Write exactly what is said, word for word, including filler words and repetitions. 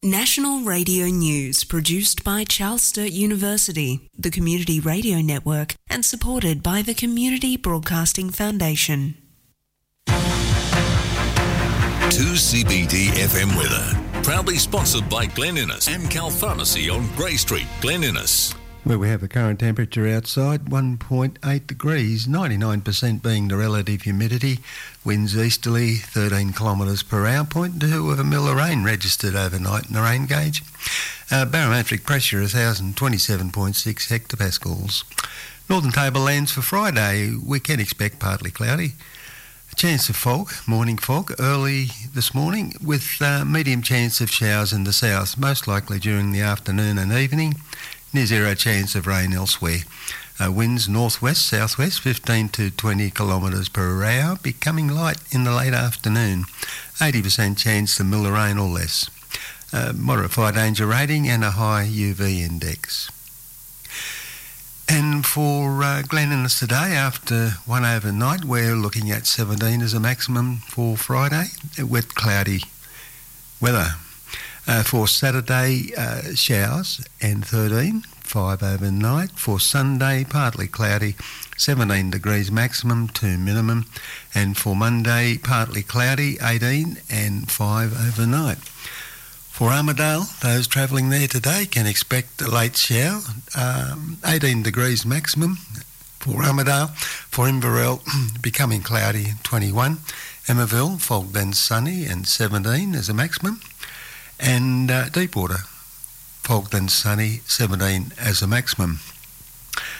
National Radio News produced by Charles Sturt University, the Community Radio Network, and supported by the Community Broadcasting Foundation. two C B D F M weather. Proudly sponsored by Glen Innes, Amcal Pharmacy on Grey Street, Glen Innes. Where we have the current temperature outside, one point eight degrees, ninety-nine percent being the relative humidity. Winds easterly, thirteen kilometres per hour. point two of a mil of rain registered overnight in the rain gauge. Uh, barometric pressure, one thousand twenty-seven point six hectopascals. Northern Tablelands for Friday, we can expect partly cloudy. A chance of fog, morning fog, early this morning, with uh, medium chance of showers in the south, most likely during the afternoon and evening. Near zero chance of rain elsewhere. Uh, winds northwest, southwest, fifteen to twenty kilometres per hour, becoming light in the late afternoon. eighty percent chance of mil of rain or less. Uh, moderate fire danger rating and a high U V index. And for uh, Glen Innes today, after one overnight, we're looking at seventeen as a maximum for Friday, wet cloudy weather. Uh, for Saturday, uh, showers and thirteen, five overnight. For Sunday, partly cloudy, seventeen degrees maximum, two minimum. And for Monday, partly cloudy, eighteen and five overnight. For Armidale, those travelling there today can expect a late shower, um, eighteen degrees maximum for Armidale. For Inverell, becoming cloudy, twenty-one. Emmaville, fog then sunny and seventeen as a maximum. And uh, Deepwater, fog then sunny, seventeen as a maximum.